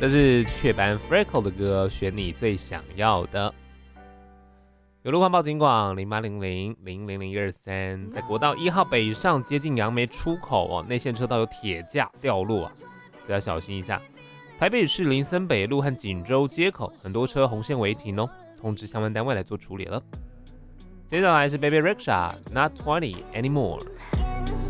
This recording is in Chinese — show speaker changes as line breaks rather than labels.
这是雀斑 Freckle 的歌，选你最想要的。有路况报警广0800000123，在国道1号北上接近杨梅出口哦，内线车道有铁架掉落啊，大家小心一下。台北市林森北路和锦州街口很多车红线违停哦，通知相关单位来做处理了。接下来是 Baby Rexha Not 20 Anymore。